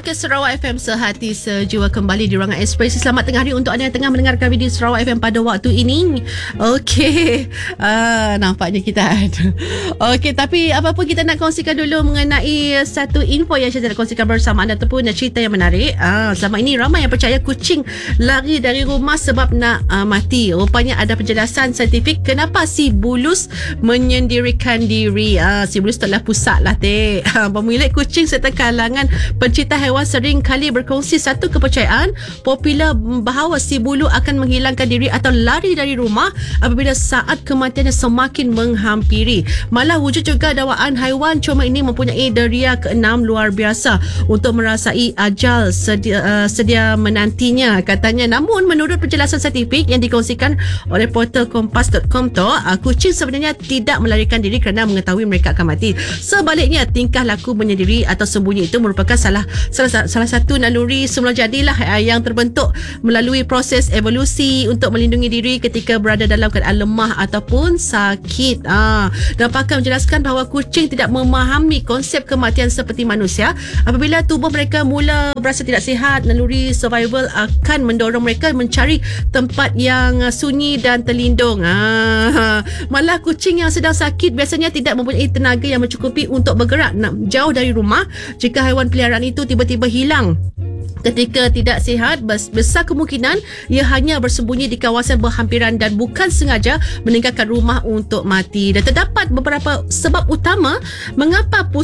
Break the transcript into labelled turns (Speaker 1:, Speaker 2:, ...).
Speaker 1: Okey, Sarawak FM sehati sejiwa kembali di Ruangan Ekspresi. Selamat tengah hari untuk anda yang tengah mendengarkan video Sarawak FM pada waktu ini. Okey, nampaknya kita ada. Okey, tapi apa pun kita nak kongsikan dulu mengenai satu info yang saya nak kongsikan bersama anda ataupun cerita yang menarik. Selama ini ramai yang percaya kucing lari dari rumah sebab nak mati. Rupanya ada penjelasan saintifik kenapa si bulus menyendirikan diri. Si bulus telah pusat lah, Tek. Pemilik kucing serta kalangan pencinta haiwan sering kali berkongsi satu kepercayaan popular bahawa si bulu akan menghilangkan diri atau lari dari rumah apabila saat kematiannya semakin menghampiri. Malah wujud juga dakwaan haiwan coma ini mempunyai deria keenam luar biasa untuk merasai ajal sedia menantinya, katanya. Namun menurut penjelasan saintifik yang dikongsikan oleh portal kompas.com tu, kucing sebenarnya tidak melarikan diri kerana mengetahui mereka akan mati. Sebaliknya, tingkah laku menyendiri atau sembunyi itu merupakan salah satu naluri semula jadilah yang terbentuk melalui proses evolusi untuk melindungi diri ketika berada dalam keadaan lemah ataupun sakit. Dan pakar menjelaskan bahawa kucing tidak memahami konsep kematian seperti manusia. Apabila tubuh mereka mula berasa tidak sihat, naluri survival akan mendorong mereka mencari tempat yang sunyi dan terlindung. Malah kucing yang sedang sakit biasanya tidak mempunyai tenaga yang mencukupi untuk bergerak jauh dari rumah. Jika haiwan peliharaan itu tiba-tiba hilang ketika tidak sihat, besar kemungkinan ia hanya bersembunyi di kawasan berhampiran dan bukan sengaja meninggalkan rumah untuk mati. Dan terdapat beberapa sebab utama mengapa